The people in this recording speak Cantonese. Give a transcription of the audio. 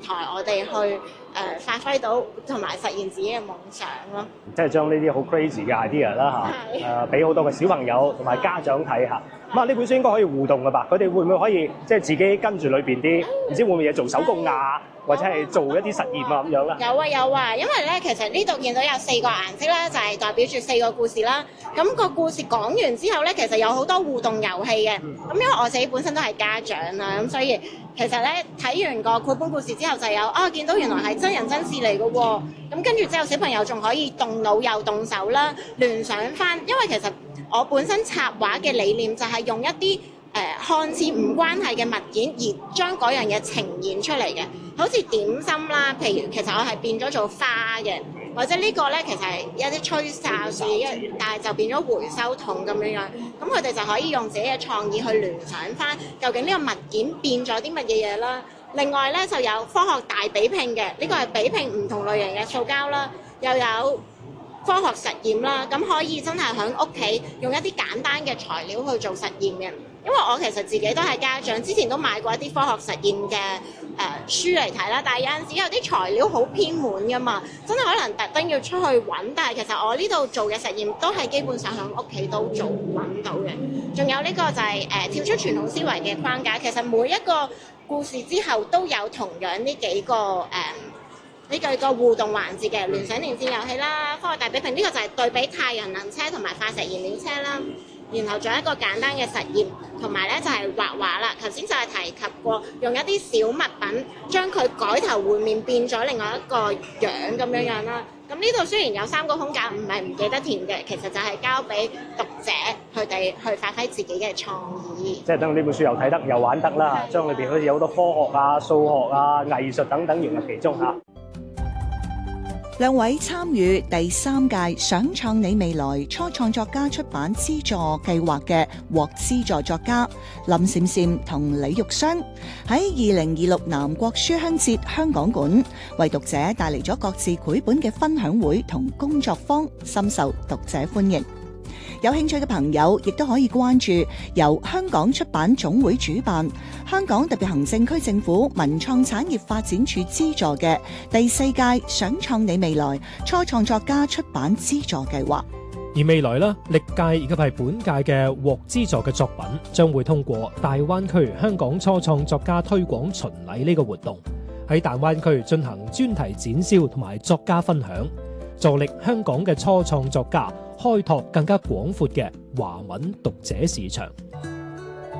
台，我哋去發揮到同埋實現自己嘅夢想咯。 即係將呢啲好 crazy 嘅 idea 啦嚇，俾好多嘅小朋友同埋家長睇下。咁啊，呢本書應該可以互動㗎吧？佢哋會唔會可以即係自己跟住裏邊啲唔知會唔會嘢做手工啊，或者係做一啲實驗啊咁樣咧？ 有啊，因為咧其實呢度見到有4個顏色啦，就係代表住4個故事啦。咁個故事講完之後咧，其實有好多互動遊戲嘅。咁因為我自己本身都係家長啦，咁所以其實咧睇完個繪本故事之後就有見到原來係真人真事嚟嘅喎。咁跟住之後小朋友仲可以動腦又動手啦，聯想翻，因為其實我本身插畫嘅理念就係用一啲看似唔關係嘅物件，而將嗰樣嘢呈現出嚟嘅，好似點心啦。譬如其實我係變咗做花嘅，或者呢個咧其實係一啲吹哨樹，但係就變咗回收桶咁樣樣。咁佢哋就可以用自己嘅創意去聯想翻，究竟呢個物件變咗啲乜嘢嘢啦。另外咧就有科學大比拼嘅，呢個係比拼唔同類型嘅塑膠啦，又有科學實驗啦，咁可以真係喺屋企用一啲簡單嘅材料去做實驗嘅。因為我其實自己都係家長，之前都買過一啲科學實驗嘅書嚟睇啦，但係有陣時有啲材料好偏門噶嘛，真係可能特登要出去揾，但係其實我呢度做嘅實驗都係基本上喺屋企都做揾到嘅。仲有呢個就係跳出傳統思維嘅框架，其實每一個故事之後都有同樣呢幾個呢個互動環節嘅聯想連線遊戲啦，科學大比拼呢個就係對比太陽能車同埋化石燃料車啦。然後仲有一個簡單嘅實驗，同埋咧就係畫畫啦。頭先就係提及過，用一啲小物品將佢改頭換面變咗另外一個樣咁樣樣啦。咁呢度雖然有3個空格，唔係唔記得填嘅，其實就係交俾讀者佢哋去發揮自己嘅創意。 即係等呢本書又睇得又玩得啦，將裏邊好似有好多科學啊、數學啊、藝術等等融入其中嚇。 兩位參與第3屆想創你未來初創作家出版資助計劃嘅獲資助作家林閃閃同李玉雙，喺2026南國書香節香港館為讀者帶嚟咗各自繪本嘅分享會同工作坊，深受讀者歡迎。有興趣嘅朋友亦都可以關注由香港出版總會主辦、香港特別行政區政府文創產業發展處資助嘅第4屆想創你未來初創作家出版資助計劃。 而未來呢，歷屆以及係本屆嘅獲資助嘅作品，將會通過大灣區香港初創作家推廣巡禮呢個活動，喺大灣區進行專題展銷同埋作家分享，助力香港嘅初創作家開拓更加廣闊嘅華文讀者市場。